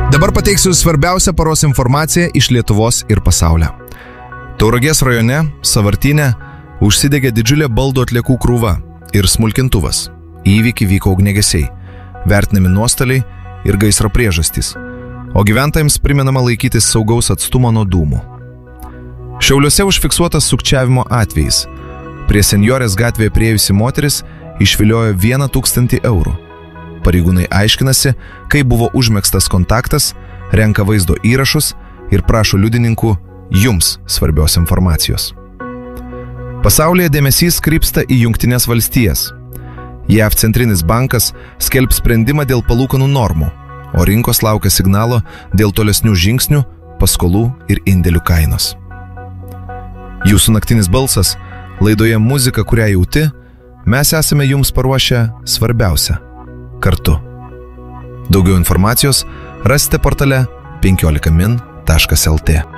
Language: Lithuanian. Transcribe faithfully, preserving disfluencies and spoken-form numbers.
Dabar pateiksiu svarbiausią paros informaciją iš Lietuvos ir pasaulio. Tauragės rajone, Sąvartyne, užsidegė didžiulė baldų atliekų krūva ir smulkintuvas. Į įvykį vyko ugniagesiai, vertinami nuostoliai ir gaisro priežastys, o gyventojams primenama laikytis saugaus atstumo nuo dūmų. Šiauliuose užfiksuotas sukčiavimo atvejis. Prie Senjorės gatvėje priėjusi moteris išviliojo vieną tūkstantį eurų. Pareigūnai aiškinasi, kaip buvo užmegztas kontaktas, renka vaizdo įrašus ir prašo liudininkų jums svarbios informacijos. Pasaulyje dėmesys krypsta į Jungtines valstijas. J A V centrinis bankas skelbs sprendimą dėl palūkanų normų, o rinkos laukia signalo dėl tolesnių žingsnių, paskolų ir indėlių kainos. Jūsų naktinis balsas laidoje Muzika, kurią jauti, mes esame jums paruošę svarbiausią – kartu. Daugiau informacijos rasite portale penkiolika min taškas el tė.